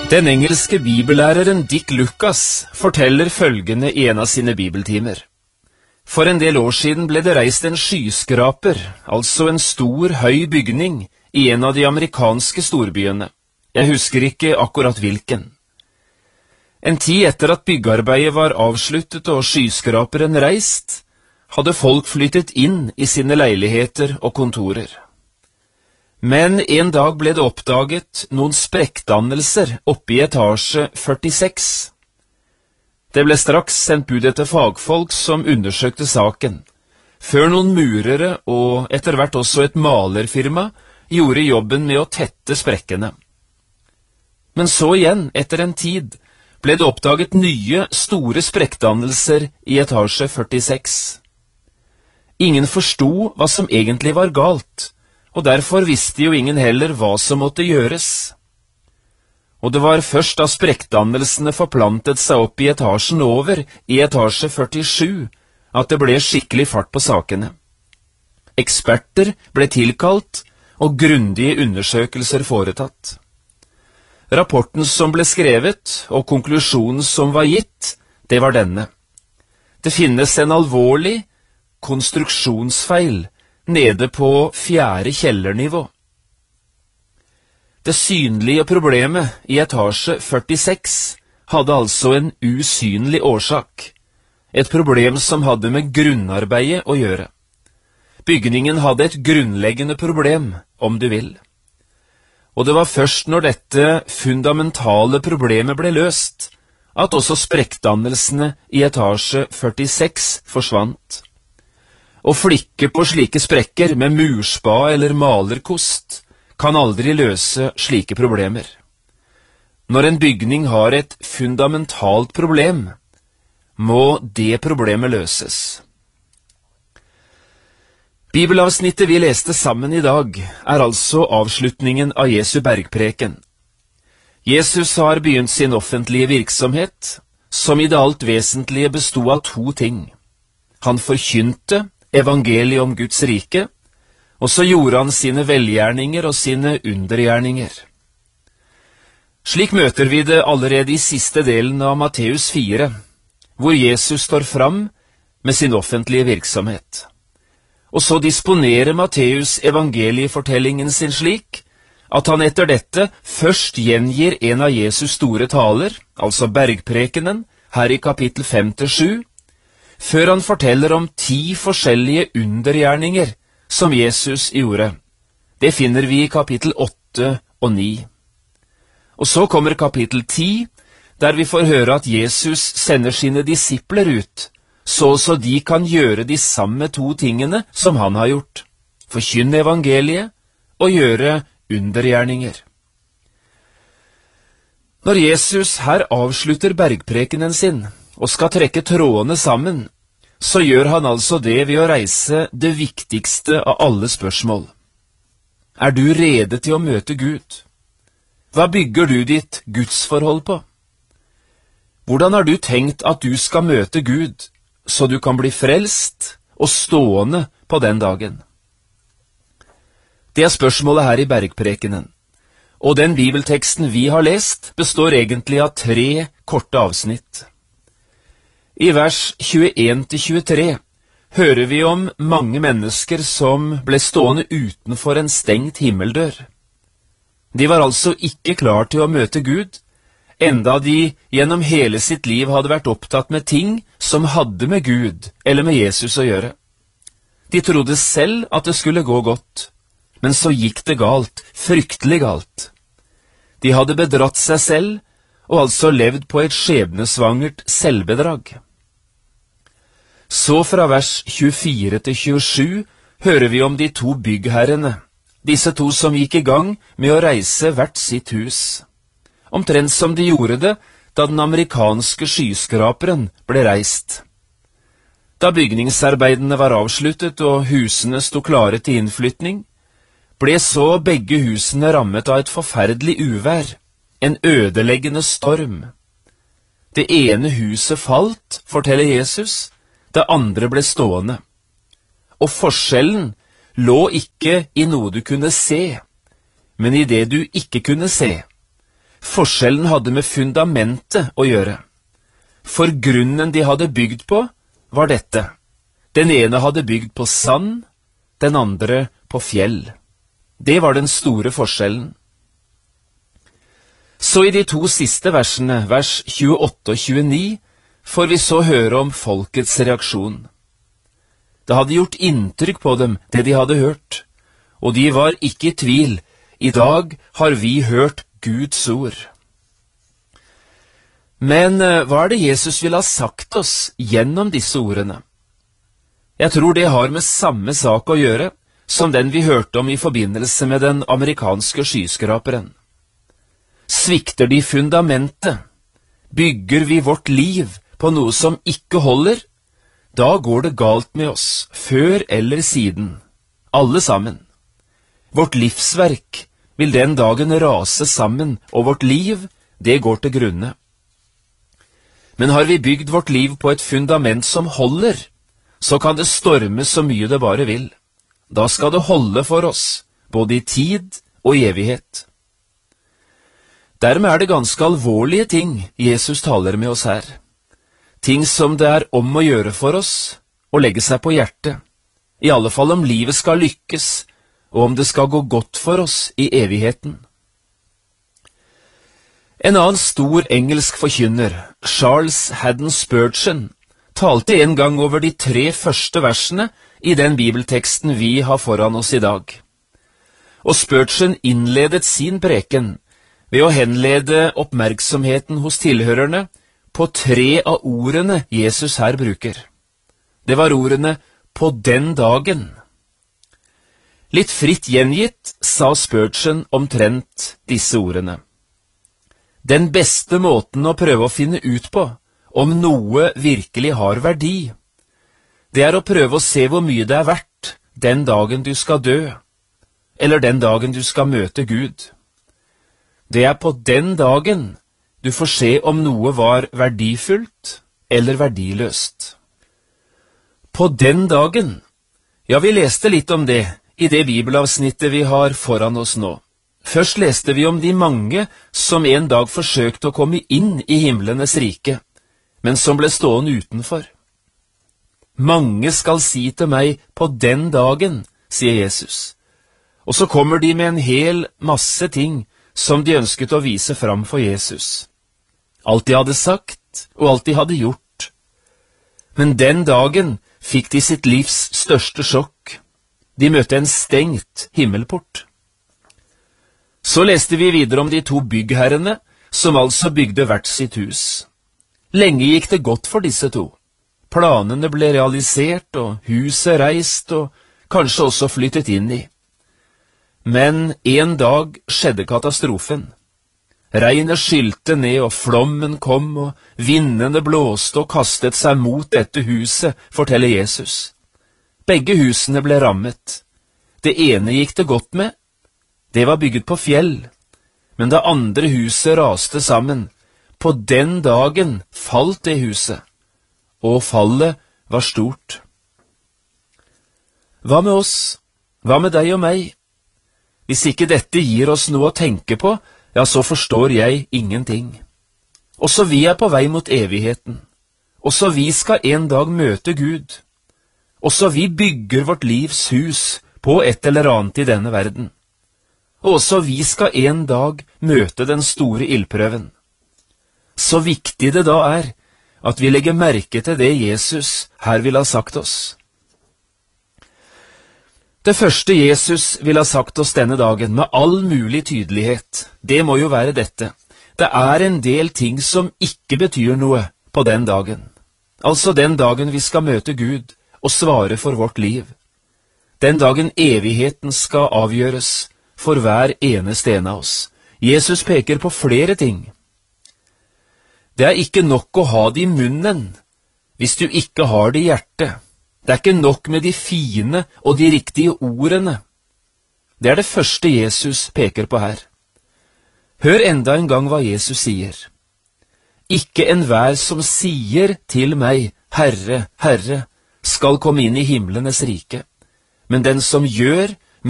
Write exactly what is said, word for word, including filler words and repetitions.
Den engelske bibellæreren Dick Lucas forteller følgende i en av sine bibeltimer. For en del år siden ble det reist en skyskraper, altså en stor, høy bygning, i en av de amerikanske storbyene. Jeg husker ikke akkurat hvilken. En tid etter at byggearbeidet var avsluttet og skyskraperen reist, hadde folk flyttet inn i sine leiligheter og kontorer. Men en dag ble det oppdaget noen sprekkdannelser oppe i etasje førtiseks. Det ble straks sendt bud etter fagfolk som undersøkte saken, før noen murere og etter hvert også et malerfirma gjorde jobben med å tette sprekkene. Men så igjen, etter en tid, ble det oppdaget nye, store sprekkdannelser i etasje førtiseks. Ingen forsto hva som egentlig var galt, og derfor visste jo ingen heller hva som måtte gjøres. Og det var først da sprekkdannelsene forplantet seg opp i etasjen over, i etasje førtisju, at det ble skikkelig fart på sakene. Eksperter ble tilkalt, og grundige undersøkelser foretatt. Rapporten som ble skrevet, og konklusjonen som var gitt, det var denne. Det finnes en alvorlig konstruksjonsfeil nede på fjerde kjellernivå. Det synlige problemet i etasje førtiseks hadde altså en usynlig årsak, et problem som hadde med grunnarbeidet å gjøre. Bygningen hadde et grunnleggende problem, om du vil. Og det var først når dette fundamentale problemet ble løst, at også sprekkdannelsene i etasje førtiseks forsvant. Å flikke på slike sprekker med murspa eller malerkost kan aldri løse slike problemer. Når en bygning har et fundamentalt problem, må det problemet løses. Bibelavsnittet vi leste sammen i dag er altså avslutningen av Jesu bergpreken. Jesus har begynt sin offentlige virksomhet, som i det alt vesentlige bestod av to ting. Han forkynte evangeliet om Guds rike, og så gjorde han sine velgjerninger og sine undergjerninger. Slik møter vi det allerede i siste delen av Matteus fire, hvor Jesus står fram med sin offentlige virksomhet. Og så disponerer Matteus evangeliefortellingen sin slik, at han etter dette først gjengir en av Jesus store taler, altså bergprekenen, her i kapittel fem til sju, før han forteller om ti forskjellige undergjerninger som Jesus gjorde. Det finner vi i kapittel åtte og ni. Og så kommer kapittel ti, der vi får høre at Jesus sender sine disipler ut, så så de kan gjøre de samme to tingene som han har gjort, forkynne evangeliet og gjøre undergjerninger. Når Jesus her avslutter bergprekenen sin, og skal trekke trådene sammen, så gjør han altså det ved å reise det viktigste av alle spørsmål. Er du rede til å møte Gud? Hva bygger du ditt gudsforhold på? Hvordan har du tenkt at du skal møte Gud, så du kan bli frelst og stående på den dagen? Det er spørsmålet her i bergprekenen, og den bibelteksten vi har lest består egentlig av tre korte avsnitt. I vers tjueen til tjuetre hører vi om mange mennesker som ble stående utenfor en stengt himmeldør. De var altså ikke klar til å møte Gud, enda de gjennom hele sitt liv hadde vært opptatt med ting som hadde med Gud eller med Jesus å gjøre. De trodde selv at det skulle gå godt, men så gikk det galt, fryktelig galt. De hadde bedratt seg selv, og altså levd på et skjebnesvangert selvbedrag. Så fra vers tjuefire til tjuesju hører vi om de to byggherrene, disse to som gikk i gang med å reise hvert sitt hus, omtrent som de gjorde det da den amerikanske skyskraperen ble reist. Da bygningsarbeidene var avsluttet og husene sto klare til innflytning, ble så begge husene rammet av et forferdelig uvær, en ødeleggende storm. Det ene huset falt, forteller Jesus, det andre ble stående. Og forskjellen lå ikke i noe du kunne se, men i det du ikke kunne se. Forskjellen hadde med fundamentet å gjøre. For grunnen de hadde bygd på, var dette. Den ene hadde bygd på sand, den andre på fjell. Det var den store forskjellen. Så i de to siste versene, vers tjueåtte og tjueni, får vi så høre om folkets reaksjon. Det hadde gjort inntrykk på dem, det de hadde hørt, og de var ikke i tvil. I dag har vi hørt Guds ord. Men hva er det Jesus ville ha sagt oss gjennom disse ordene? Jeg tror det har med samme sak å gjøre som den vi hørte om i forbindelse med den amerikanske skyskraperen. Svikter de fundamentet, bygger vi vårt liv på noe som ikke holder, da går det galt med oss, før eller siden, alle sammen. Vårt livsverk vil den dagen rase sammen, og vårt liv, det går til grunne. Men har vi bygd vårt liv på et fundament som holder, så kan det storme så mye det bare vil. Da skal det holde for oss, både i tid og i evighet. Dermed er det ganske alvorlige ting Jesus taler med oss her. Ting som det er om å gjøre for oss å legge seg på hjertet, i alle fall om livet skal lykkes, og om det skal gå godt for oss i evigheten. En annen stor engelsk forkynner, Charles Haddon Spurgeon, talte en gang over de tre første versene i den bibelteksten vi har foran oss i dag. Og Spurgeon innledet sin preken ved å henlede oppmerksomheten hos tilhørerne på tre av ordene Jesus her bruker. Det var ordene «på den dagen». Litt fritt gjengitt sa Spurgeon omtrent disse ordene. Den beste måten å prøve å finne ut på om noe virkelig har verdi, det er å prøve å se hvor mye det er verdt den dagen du skal dø, eller den dagen du skal møte Gud. Det er på den dagen du får se om noe var verdifullt eller verdiløst. På den dagen, ja, vi leste litt om det i det bibelavsnittet vi har foran oss nå. Først leste vi om de mange som en dag forsøkte å komme inn i himlenes rike, men som ble stående utenfor. Mange skal si til meg på den dagen, sier Jesus. Og så kommer de med en hel masse ting som de ønsket å vise fram for Jesus. Alt de hadde sagt, og alt de hadde gjort. Men den dagen fikk de sitt livs største sjokk. De møtte en stengt himmelport. Så leste vi videre om de to byggherrene, som altså bygde hvert sitt hus. Lenge gikk det godt for disse to. Planene ble realisert, og huset reist, og kanskje også flyttet inn i. Men en dag skjedde katastrofen. Regnet skylte ned, og flommen kom, og vindene blåste og kastet seg mot dette huset, forteller Jesus. Begge husene ble rammet. Det ene gikk det godt med. Det var bygget på fjell, men det andre huset raste sammen. På den dagen falt det huset, og fallet var stort. Hva med oss? Hva med deg og meg? Hvis ikke dette gir oss noe å tenke på, ja, så forstår jeg ingenting. Også vi er på vei mot evigheten. Også vi skal en dag møte Gud. Også vi bygger vårt livs hus på et eller annet i denne verden. Og også vi skal en dag møte den store ildprøven. Så viktig det da er at vi legger merke til det Jesus her vil ha sagt oss. Det første Jesus vil ha sagt oss denne dagen med all mulig tydelighet, det må jo være dette. Det er en del ting som ikke betyr noe på den dagen. Altså den dagen vi skal møte Gud og svare for vårt liv. Den dagen evigheten skal avgjøres for hver eneste en av oss. Jesus peker på flere ting. Det er ikke nok å ha det i munnen hvis du ikke har det i hjertet. Det er ikke nok med de fine og de riktige ordene. Det er det første Jesus peker på her. Hør enda en gang hva Jesus sier. Ikke enhver som sier til meg, Herre, Herre, skal komme inn i himlenes rike, men den som gjør